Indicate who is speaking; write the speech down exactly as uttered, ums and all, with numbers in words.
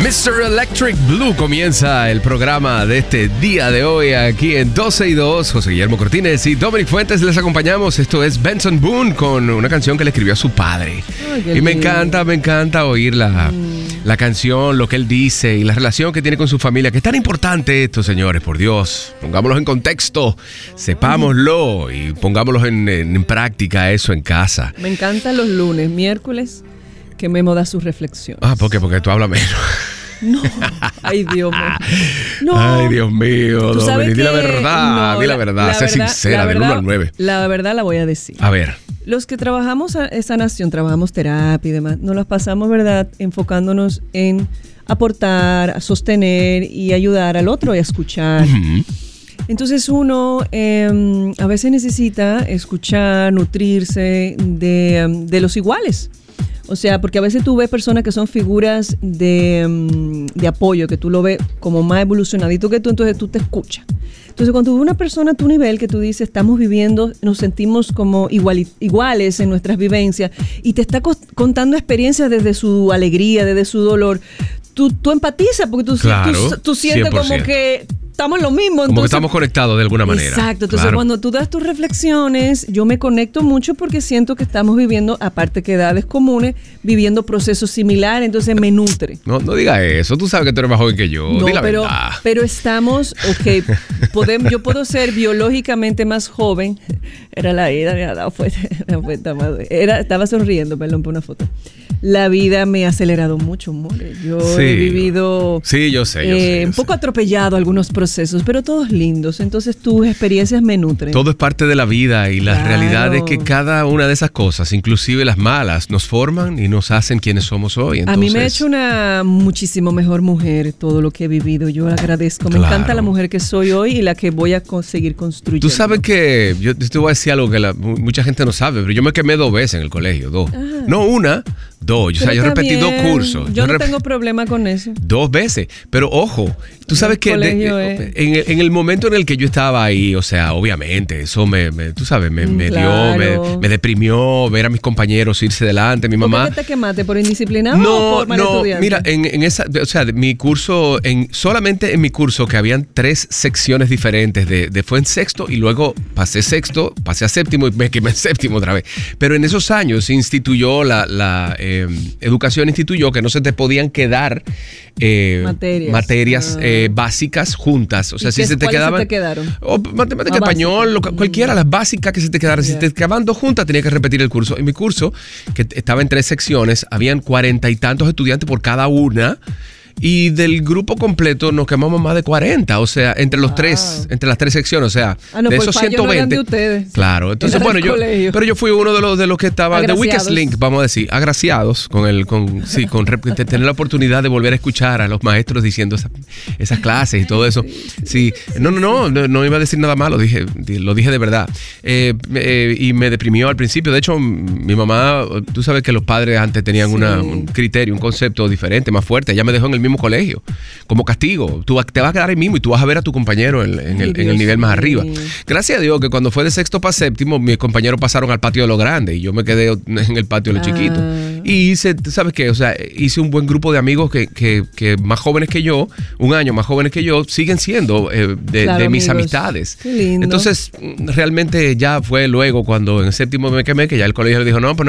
Speaker 1: mister Electric Blue comienza el programa de este día de hoy aquí en doce y dos. José Guillermo Cortines y Dominic Fuentes les acompañamos. Esto es Benson Boone con una canción que le escribió a su padre. Ay, y me encanta, me encanta oír la, mm. la canción, lo que él dice y la relación que tiene con su familia, que es tan importante esto, señores, por Dios. Pongámoslo en contexto, sepámoslo y pongámoslo en, en, en práctica eso en casa.
Speaker 2: Me encantan los lunes, miércoles, que Memo da su reflexión.
Speaker 1: Ah, ¿por qué? Porque tú hablas menos.
Speaker 2: No, ay Dios mío. No.
Speaker 1: Ay Dios mío, Dominic, di la verdad, no, di la verdad, la sé verdad, sincera, del uno al nueve.
Speaker 2: La verdad la voy a decir.
Speaker 1: A ver.
Speaker 2: Los que trabajamos a esa nación, trabajamos terapia y demás, nos las pasamos, ¿verdad?, enfocándonos en aportar, a sostener y ayudar al otro y a escuchar. Uh-huh. Entonces uno eh, a veces necesita escuchar, nutrirse de, de los iguales. O sea, porque a veces tú ves personas que son figuras de, de apoyo, que tú lo ves como más evolucionadito que tú, entonces tú te escuchas. Entonces, cuando tú ves una persona a tu nivel que tú dices, estamos viviendo, nos sentimos como igual, iguales en nuestras vivencias, y te está co- contando experiencias desde su alegría, desde su dolor, tú, tú empatizas, porque tú, claro, tú, tú sientes cien por ciento como que estamos en lo mismo. Entonces,
Speaker 1: como que estamos conectados de alguna manera.
Speaker 2: Exacto. Entonces,
Speaker 1: claro,
Speaker 2: cuando tú das tus reflexiones, yo me conecto mucho porque siento que estamos viviendo, aparte que edades comunes, viviendo procesos similares, entonces me nutre.
Speaker 1: No, no digas eso. Tú sabes que tú eres más joven que yo.
Speaker 2: No,
Speaker 1: Di la
Speaker 2: pero,
Speaker 1: verdad.
Speaker 2: pero estamos, ok, podemos, yo puedo ser biológicamente más joven. Era la vida, me ha dado fuerte, era, estaba sonriendo, perdón, por una foto. La vida me ha acelerado mucho, amor. Yo sí, he vivido
Speaker 1: sí, yo sé, yo
Speaker 2: eh,
Speaker 1: sé, yo
Speaker 2: un poco sé. atropellado algunos procesos, pero todos lindos. Entonces tus experiencias me nutren.
Speaker 1: Todo es parte de la vida y la claro. realidad es que cada una de esas cosas, inclusive las malas, nos forman y nos hacen quienes somos hoy. Entonces,
Speaker 2: a mí me ha hecho una muchísimo mejor mujer todo lo que he vivido. Yo agradezco. Me claro. encanta la mujer que soy hoy y la que voy a seguir construyendo.
Speaker 1: Tú sabes que yo te voy a decir algo que la, mucha gente no sabe, pero yo me quemé dos veces en el colegio, dos. Ajá. No una, dos. O sea, yo repetí bien. dos cursos.
Speaker 2: Yo, yo no
Speaker 1: rep-
Speaker 2: tengo problema con eso.
Speaker 1: Dos veces. Pero ojo, tú sabes el que de, es... en, en el momento en el que yo estaba ahí, o sea, obviamente, eso me, me tú sabes, me, me claro. dio, me, me deprimió ver a mis compañeros irse delante, mi mamá.
Speaker 2: ¿Por qué te quemaste? ¿Por indisciplinado
Speaker 1: no,
Speaker 2: o por mal
Speaker 1: no,
Speaker 2: estudiante?
Speaker 1: Mira, en, en esa, o sea, mi curso, en solamente en mi curso que habían tres secciones diferentes, de, de fue en sexto y luego pasé sexto, pasé a séptimo y me quemé en séptimo otra vez. Pero en esos años se instituyó la, la eh, educación instituyó que no se te podían quedar eh, materias, materias ah. eh, básicas juntas. O sea, si se te quedaban.
Speaker 2: Se te quedaron?
Speaker 1: O matemática, español, lo, cualquiera, las básicas que se te quedaran. Yeah. Si te quedaban dos juntas, tenías que repetir el curso. En mi curso, que estaba en tres secciones, habían cuarenta y tantos estudiantes por cada una. Y del grupo completo nos quemamos más de cuarenta, o sea, entre los wow. tres, entre las tres secciones, o sea,
Speaker 2: ah, no,
Speaker 1: de
Speaker 2: pues
Speaker 1: esos ciento veinte.
Speaker 2: No de ustedes.
Speaker 1: Claro, entonces bueno, yo colegio. Pero yo fui uno de los de los que estaba de Weakest Link, vamos a decir, agraciados con el con sí, con tener la oportunidad de volver a escuchar a los maestros diciendo esa, esas clases y todo eso. Sí, no, no, no, no, no iba a decir nada malo, dije, lo dije de verdad. Eh, eh, y me deprimió al principio. De hecho, mi mamá, tú sabes que los padres antes tenían sí. una, un criterio, un concepto diferente, más fuerte. Ella me dejó en el mismo colegio como castigo. Tú te vas a quedar ahí mismo y tú vas a ver a tu compañero en, en, el, en el nivel más arriba. Gracias a Dios que cuando fue de sexto para séptimo, mis compañeros pasaron al patio de los grandes y yo me quedé en el patio de los ah. chiquitos. Y hice, ¿sabes qué? O sea, hice un buen grupo de amigos que, que, que más jóvenes que yo, un año más jóvenes que yo, siguen siendo eh, de, claro, de mis amigos. Amistades.
Speaker 2: Qué lindo.
Speaker 1: Entonces, realmente ya fue luego cuando en séptimo me quemé, que ya el colegio le dijo, no, pues